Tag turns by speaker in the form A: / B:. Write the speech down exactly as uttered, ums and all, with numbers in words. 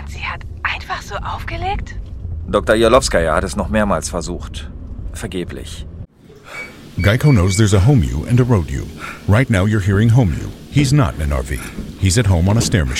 A: Und sie hat einfach so aufgelegt?
B: Doktor Jolowskaja hat es noch mehrmals versucht. Vergeblich.
C: Geico knows there's a home you and a road you. Right now you're hearing home you. He's not in an R V. He's at home on a stair machine.